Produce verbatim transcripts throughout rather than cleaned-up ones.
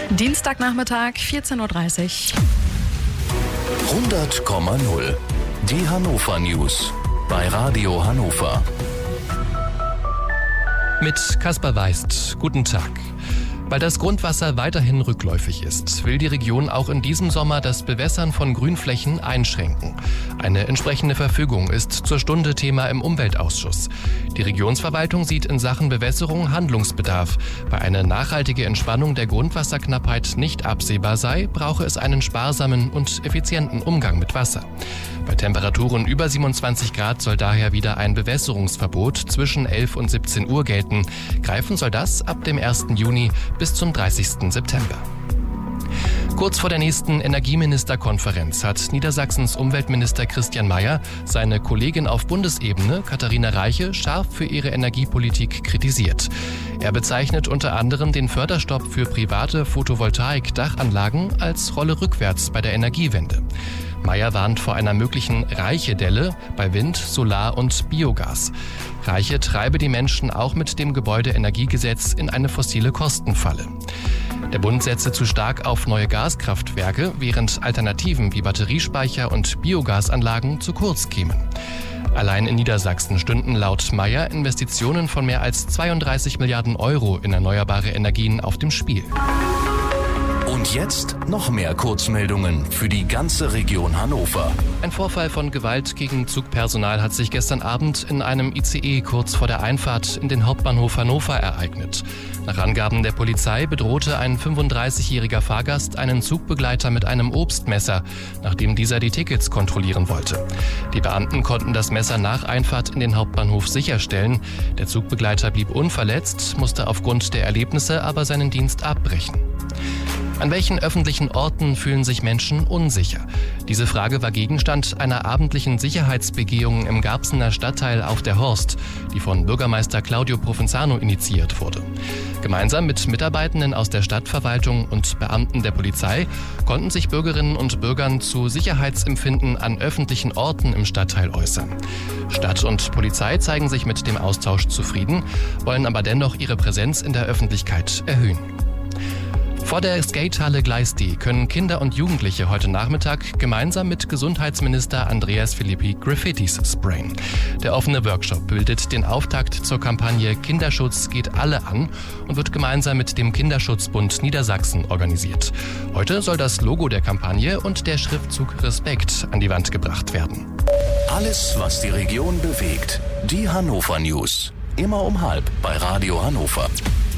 Dienstagnachmittag, vierzehn Uhr dreißig. hundert Komma null. Die Hannover News bei Radio Hannover. Mit Kaspar Weist. Guten Tag. Weil das Grundwasser weiterhin rückläufig ist, will die Region auch in diesem Sommer das Bewässern von Grünflächen einschränken. Eine entsprechende Verfügung ist zur Stunde Thema im Umweltausschuss. Die Regionsverwaltung sieht in Sachen Bewässerung Handlungsbedarf. Weil eine nachhaltige Entspannung der Grundwasserknappheit nicht absehbar sei, brauche es einen sparsamen und effizienten Umgang mit Wasser. Bei Temperaturen über siebenundzwanzig Grad soll daher wieder ein Bewässerungsverbot zwischen elf und siebzehn Uhr gelten. Greifen soll das ab dem ersten Juni bis zum dreißigsten September. Kurz vor der nächsten Energieministerkonferenz hat Niedersachsens Umweltminister Christian Mayer seine Kollegin auf Bundesebene, Katharina Reiche, scharf für ihre Energiepolitik kritisiert. Er bezeichnet unter anderem den Förderstopp für private Photovoltaik-Dachanlagen als Rolle rückwärts bei der Energiewende. Mayer warnt vor einer möglichen Reiche-Delle bei Wind, Solar und Biogas. Reiche treibe die Menschen auch mit dem Gebäudeenergiegesetz in eine fossile Kostenfalle. Der Bund setze zu stark auf neue Gaskraftwerke, während Alternativen wie Batteriespeicher und Biogasanlagen zu kurz kämen. Allein in Niedersachsen stünden laut Mayer Investitionen von mehr als zweiunddreißig Milliarden Euro in erneuerbare Energien auf dem Spiel. Und jetzt noch mehr Kurzmeldungen für die ganze Region Hannover. Ein Vorfall von Gewalt gegen Zugpersonal hat sich gestern Abend in einem I C E kurz vor der Einfahrt in den Hauptbahnhof Hannover ereignet. Nach Angaben der Polizei bedrohte ein fünfunddreißigjähriger Fahrgast einen Zugbegleiter mit einem Obstmesser, nachdem dieser die Tickets kontrollieren wollte. Die Beamten konnten das Messer nach Einfahrt in den Hauptbahnhof sicherstellen. Der Zugbegleiter blieb unverletzt, musste aufgrund der Erlebnisse aber seinen Dienst abbrechen. An welchen öffentlichen Orten fühlen sich Menschen unsicher? Diese Frage war Gegenstand einer abendlichen Sicherheitsbegehung im Garbsener Stadtteil Auf der Horst, die von Bürgermeister Claudio Provenzano initiiert wurde. Gemeinsam mit Mitarbeitenden aus der Stadtverwaltung und Beamten der Polizei konnten sich Bürgerinnen und Bürgern zu Sicherheitsempfinden an öffentlichen Orten im Stadtteil äußern. Stadt und Polizei zeigen sich mit dem Austausch zufrieden, wollen aber dennoch ihre Präsenz in der Öffentlichkeit erhöhen. Vor der Skatehalle Gleis-D können Kinder und Jugendliche heute Nachmittag gemeinsam mit Gesundheitsminister Andreas Filippi Graffitis sprayen. Der offene Workshop bildet den Auftakt zur Kampagne Kinderschutz geht alle an und wird gemeinsam mit dem Kinderschutzbund Niedersachsen organisiert. Heute soll das Logo der Kampagne und der Schriftzug Respekt an die Wand gebracht werden. Alles, was die Region bewegt. Die Hannover News. Immer um halb bei Radio Hannover.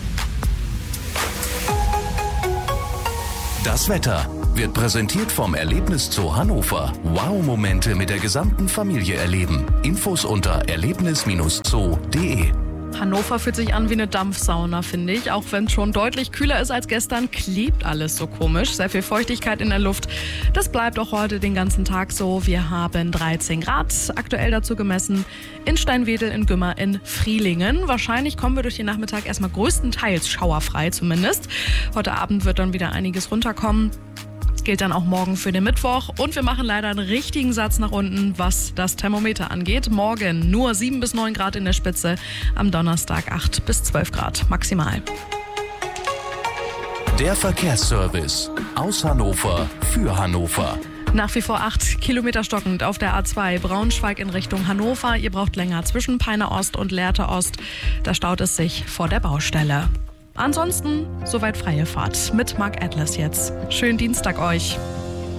Das Wetter wird präsentiert vom Erlebniszoo Hannover. Wow-Momente mit der gesamten Familie erleben. Infos unter erlebnis Bindestrich zoo punkt de. Hannover fühlt sich an wie eine Dampfsauna, finde ich. Auch wenn es schon deutlich kühler ist als gestern, klebt alles so komisch. Sehr viel Feuchtigkeit in der Luft. Das bleibt auch heute den ganzen Tag so. Wir haben dreizehn Grad aktuell dazu gemessen. In Steinwedel, in Gümmer, in Frielingen. Wahrscheinlich kommen wir durch den Nachmittag erstmal größtenteils schauerfrei zumindest. Heute Abend wird dann wieder einiges runterkommen. Gilt dann auch morgen für den Mittwoch. Und wir machen leider einen richtigen Satz nach unten, was das Thermometer angeht. Morgen nur sieben bis neun Grad in der Spitze, am Donnerstag acht bis zwölf Grad maximal. Der Verkehrsservice aus Hannover für Hannover. Nach wie vor acht Kilometer stockend auf der A zwei Braunschweig in Richtung Hannover. Ihr braucht länger zwischen Peine Ost und Lehrte Ost. Da staut es sich vor der Baustelle. Ansonsten soweit freie Fahrt mit Mark Atlas jetzt. Schönen Dienstag euch.